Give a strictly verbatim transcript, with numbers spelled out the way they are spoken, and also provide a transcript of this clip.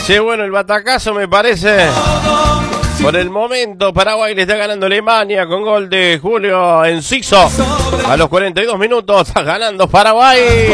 Che, bueno, el batacazo me parece. Por el momento, Paraguay le está ganando a Alemania con gol de Julio Enciso. A los cuarenta y dos minutos está ganando Paraguay.